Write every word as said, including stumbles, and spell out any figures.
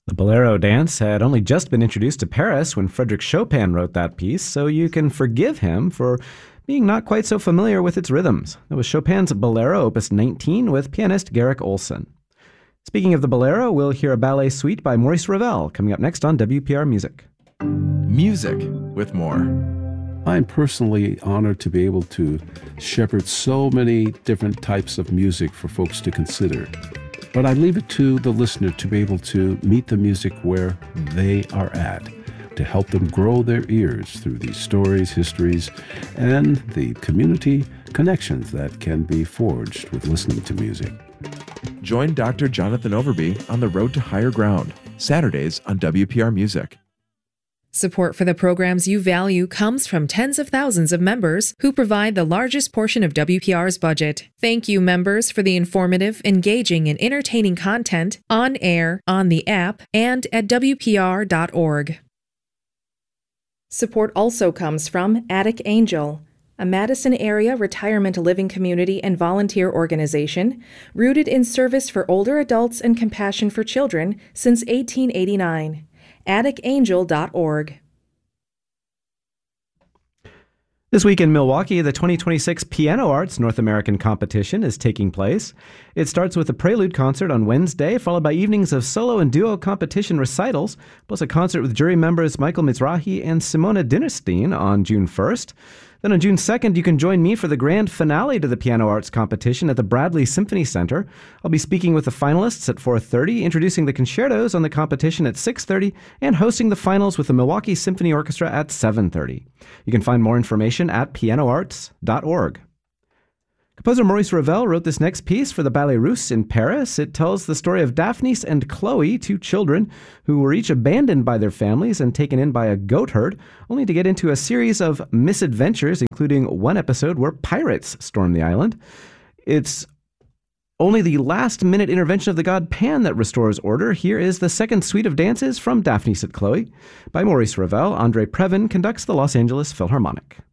The Bolero dance had only just been introduced to Paris when Frédéric Chopin wrote that piece, so you can forgive him for being not quite so familiar with its rhythms. That was Chopin's Bolero, opus nineteen, with pianist Garrick Olson. Speaking of the Bolero, we'll hear a ballet suite by Maurice Ravel coming up next on W P R Music. Music with more. I'm personally honored to be able to shepherd so many different types of music for folks to consider. But I leave it to the listener to be able to meet the music where they are at, to help them grow their ears through these stories, histories, and the community connections that can be forged with listening to music. Join Doctor Jonathan Overby on the Road to Higher Ground, Saturdays on W P R Music. Support for the programs you value comes from tens of thousands of members who provide the largest portion of W P R's budget. Thank you, members, for the informative, engaging, and entertaining content on air, on the app, and at W P R dot org. Support also comes from Attic Angel, a Madison area retirement living community and volunteer organization rooted in service for older adults and compassion for children since eighteen eighty-nine. attic angel dot org. This week in Milwaukee, the twenty twenty-six Piano Arts North American Competition is taking place. It starts with a prelude concert on Wednesday, followed by evenings of solo and duo competition recitals, plus a concert with jury members Michael Mizrahi and Simona Dinnerstein on June first. Then on June second, you can join me for the grand finale to the Piano Arts Competition at the Bradley Symphony Center. I'll be speaking with the finalists at four thirty, introducing the concertos on the competition at six thirty, and hosting the finals with the Milwaukee Symphony Orchestra at seven thirty. You can find more information at piano arts dot org. Composer Maurice Ravel wrote this next piece for the Ballet Russe in Paris. It tells the story of Daphnis and Chloe, two children who were each abandoned by their families and taken in by a goat herd, only to get into a series of misadventures, including one episode where pirates storm the island. It's only the last-minute intervention of the god Pan that restores order. Here is the second suite of dances from Daphnis and Chloe by Maurice Ravel. Andre Previn conducts the Los Angeles Philharmonic.